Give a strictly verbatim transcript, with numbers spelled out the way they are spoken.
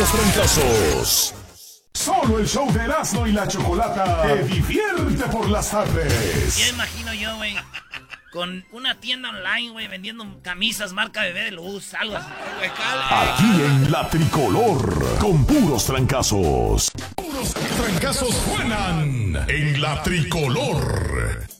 puros trancazos. Solo el show de Erasmo y la Chocolata te divierte por las tardes. Ya imagino yo, güey, con una tienda online, güey, vendiendo camisas marca Bebé de Luz, algo así. Aquí en La Tricolor, con puros trancazos. Puros trancazos suenan en La Tricolor.